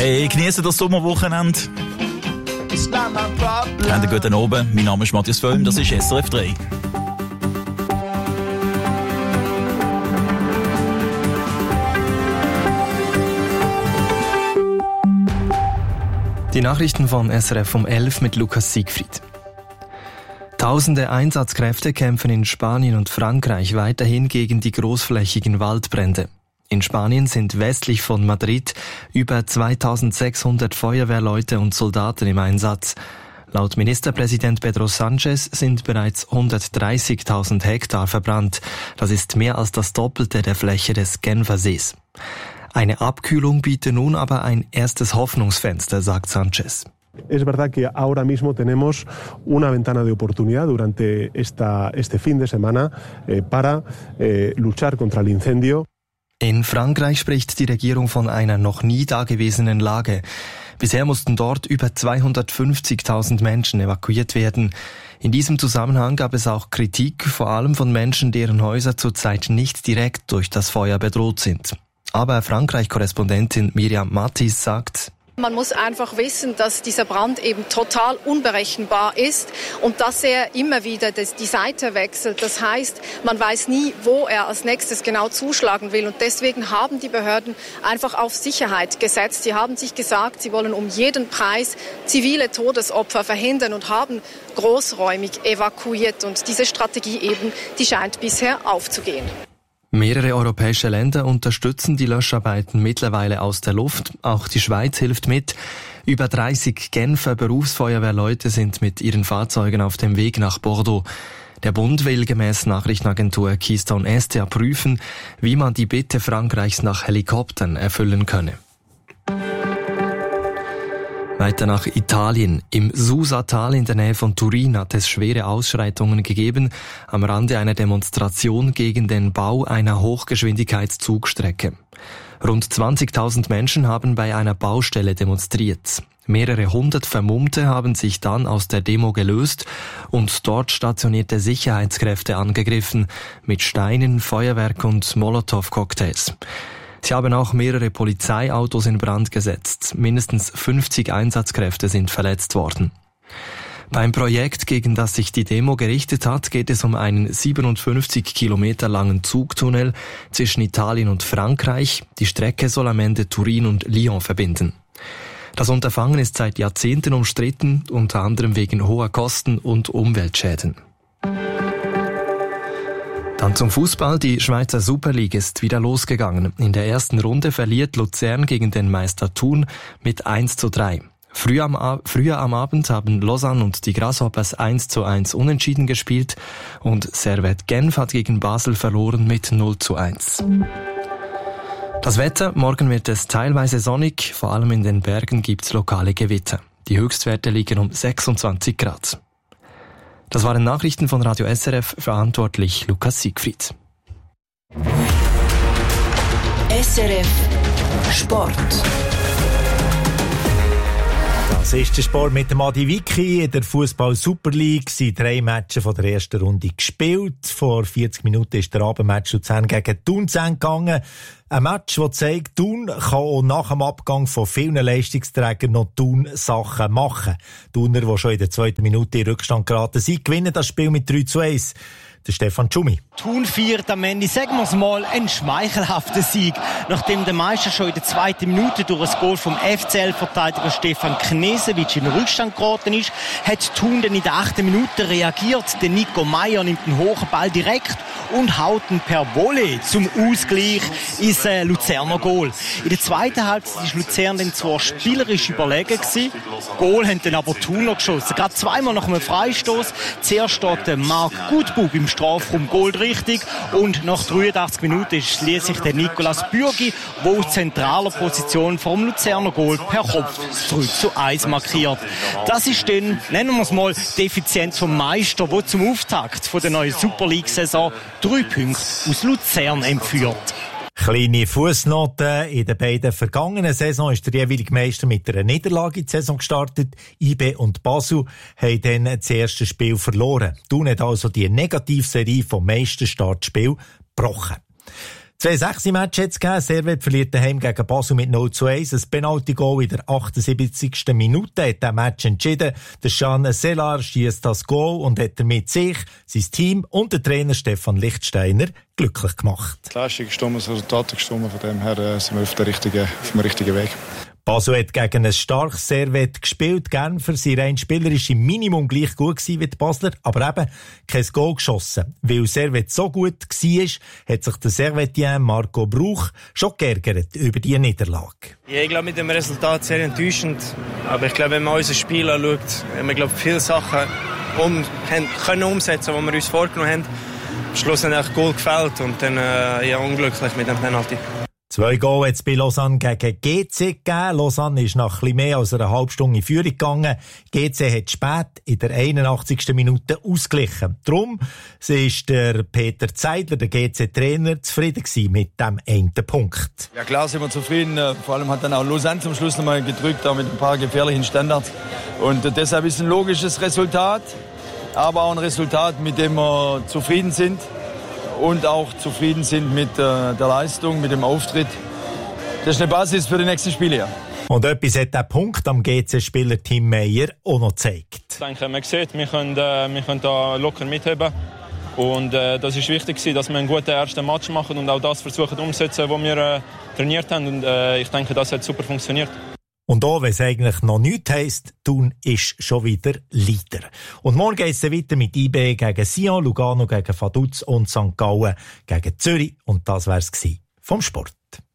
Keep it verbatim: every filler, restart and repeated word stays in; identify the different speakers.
Speaker 1: Hey, genießt das Sommerwochenende. Habt einen guten Abend. Mein Name ist Matthias Völlm, das ist S R F drei.
Speaker 2: Die Nachrichten von S R F um elf mit Lukas Siegfried. Tausende Einsatzkräfte kämpfen in Spanien und Frankreich weiterhin gegen die großflächigen Waldbrände. In Spanien sind westlich von Madrid über zweitausendsechshundert Feuerwehrleute und Soldaten im Einsatz. Laut Ministerpräsident Pedro Sánchez sind bereits hundertdreißigtausend Hektar verbrannt. Das ist mehr als das Doppelte der Fläche des Genfersees. Eine Abkühlung biete nun aber ein erstes Hoffnungsfenster, sagt Sánchez.
Speaker 3: Es verdad que ahora mismo tenemos una ventana de oportunidad durante esta, este fin de semana eh, para eh, luchar contra el incendio.
Speaker 2: In Frankreich spricht die Regierung von einer noch nie dagewesenen Lage. Bisher mussten dort über zweihundertfünfzigtausend Menschen evakuiert werden. In diesem Zusammenhang gab es auch Kritik, vor allem von Menschen, deren Häuser zurzeit nicht direkt durch das Feuer bedroht sind. Aber Frankreich-Korrespondentin Miriam Mattis sagt:
Speaker 4: Man muss einfach wissen, dass dieser Brand eben total unberechenbar ist und dass er immer wieder die Seite wechselt. Das heißt, man weiß nie, wo er als nächstes genau zuschlagen will. Und deswegen haben die Behörden einfach auf Sicherheit gesetzt. Sie haben sich gesagt, sie wollen um jeden Preis zivile Todesopfer verhindern und haben großräumig evakuiert. Und diese Strategie eben, die scheint bisher aufzugehen.
Speaker 2: Mehrere europäische Länder unterstützen die Löscharbeiten mittlerweile aus der Luft. Auch die Schweiz hilft mit. Über dreißig Genfer Berufsfeuerwehrleute sind mit ihren Fahrzeugen auf dem Weg nach Bordeaux. Der Bund will gemäß Nachrichtenagentur Keystone S T A prüfen, wie man die Bitte Frankreichs nach Helikoptern erfüllen könne. Weiter nach Italien. Im Susa-Tal in der Nähe von Turin hat es schwere Ausschreitungen gegeben am Rande einer Demonstration gegen den Bau einer Hochgeschwindigkeitszugstrecke. Rund zwanzigtausend Menschen haben bei einer Baustelle demonstriert. Mehrere hundert Vermummte haben sich dann aus der Demo gelöst und dort stationierte Sicherheitskräfte angegriffen mit Steinen, Feuerwerk und Molotow-Cocktails. Sie haben auch mehrere Polizeiautos in Brand gesetzt. Mindestens fünfzig Einsatzkräfte sind verletzt worden. Beim Projekt, gegen das sich die Demo gerichtet hat, geht es um einen siebenundfünfzig Kilometer langen Zugtunnel zwischen Italien und Frankreich. Die Strecke soll am Ende Turin und Lyon verbinden. Das Unterfangen ist seit Jahrzehnten umstritten, unter anderem wegen hoher Kosten und Umweltschäden. Dann zum Fußball. Die Schweizer Super League ist wieder losgegangen. In der ersten Runde verliert Luzern gegen den Meister Thun mit eins zu drei. Früher am, früher am Abend haben Lausanne und die Grasshoppers eins zu eins unentschieden gespielt und Servette Genf hat gegen Basel verloren mit null zu eins. Das Wetter: Morgen wird es teilweise sonnig, vor allem in den Bergen gibt's lokale Gewitter. Die Höchstwerte liegen um sechsundzwanzig Grad. Das waren Nachrichten von Radio S R F, verantwortlich Lukas Siegfried.
Speaker 5: S R F Sport.
Speaker 6: Das ist der Sport mit dem Adi Vicky. In der Fußball-Super League sind drei Matches von der ersten Runde gespielt. Vor vierzig Minuten ist der Abendmatch Luzern gegen Thun zu Ende gegangen. Ein Match, das zeigt, Thun kann auch nach dem Abgang von vielen Leistungsträgern noch Thun-Sachen machen. Thuner, die schon in der zweiten Minute in Rückstand geraten sind, gewinnen das Spiel mit drei zu eins. Der Stefan Tschumi.
Speaker 7: Thun feiert am Ende, sagen wir es mal, einen schmeichelhaften Sieg. Nachdem der Meister schon in der zweiten Minute durch ein Goal vom F C L-Verteidiger Stefan Knesewitsch in den Rückstand geraten ist, hat Thun dann in der achten Minute reagiert. Der Nico Meyer nimmt den hohen Ball direkt und haut ihn per Volley zum Ausgleich ins äh, Luzerner Goal. In der zweiten Halbzeit war Luzern dann zwar spielerisch überlegen gewesen, Goal haben dann aber Thuner geschossen. Gerade zweimal nach einem Freistoß. Zuerst steht der Marc Gutbub im Strafraum Goal richtig und nach dreiundachtzig Minuten schließlich der Nicolas Bürgi, der aus zentraler Position vom Luzerner Goal per Kopf drei zu eins markiert. Das ist dann, nennen wir es mal, die Effizienz vom Meister, der zum Auftakt von der neuen Super League-Saison drei Punkte aus Luzern entführt.
Speaker 6: Kleine Fussnoten. In den beiden vergangenen Saison ist der jeweilige Meister mit einer Niederlage in die Saison gestartet. I B und Basel haben dann das erste Spiel verloren. Thun hat also die Negativserie vom Meisterstartspiel gebrochen. Zwei sechs-Matches hat es gegeben. Servette verliert daheim gegen Basel mit null zu eins. Ein Penalty-Goal in der achtundsiebzigsten Minute hat das Match entschieden. Der Jean Sellar schiesst das Goal und hat damit sich, sein Team und der Trainer Stefan Lichtsteiner glücklich gemacht.
Speaker 8: Die Leistung ist gestimmt, das Resultat ist gestimmt. Von dem her äh, sind wir auf, der richtigen, auf dem richtigen Weg.
Speaker 6: Basel hat gegen ein starkes Servette gespielt. Genfer sind rein spielerisch im Minimum gleich gut gewesen wie die Basler, aber eben kein Goal geschossen. Weil Servette so gut war, hat sich der Servettien Marco Bruch schon geärgert über diese Niederlage.
Speaker 9: Ja, ich glaube, mit dem Resultat sehr enttäuschend. Aber ich glaube, wenn man unser Spiel anschaut, haben wir glaube, viele Sachen um, können umsetzen, die wir uns vorgenommen haben. Am Schluss hat echt Goal gefällt und dann äh, ja, unglücklich mit dem Penalty.
Speaker 6: Zwei Goal hat es bei Lausanne gegen G C gegeben. Lausanne ist nach etwas mehr als einer halben Stunde in Führung gegangen. G C hat spät in der einundachtzigsten Minute ausgeglichen. Darum ist der Peter Zeidler, der G C-Trainer, zufrieden gewesen mit dem einen Punkt.
Speaker 10: Ja klar sind wir zufrieden. Vor allem hat dann auch Lausanne zum Schluss nochmal gedrückt, auch mit ein paar gefährlichen Standards. Und deshalb ist ein logisches Resultat, aber auch ein Resultat, mit dem wir zufrieden sind. Und auch zufrieden sind mit äh, der Leistung, mit dem Auftritt. Das ist eine Basis für die nächsten Spiele. Ja.
Speaker 6: Und etwas hat der Punkt am G C-Spieler Tim Meyer auch noch gezeigt.
Speaker 11: Ich denke, man sieht, wir können, äh, wir können da locker mitheben. Und äh, das ist wichtig, dass wir einen guten ersten Match machen und auch das versuchen umzusetzen, was wir äh, trainiert haben. Und äh, ich denke, das hat super funktioniert.
Speaker 6: Und auch wenn es eigentlich noch nichts heisst, Thun ist schon wieder Leader. Und morgen geht es weiter mit I B gegen Sion, Lugano gegen Vaduz und Sankt Gallen gegen Zürich. Und das wär's gsi vom Sport.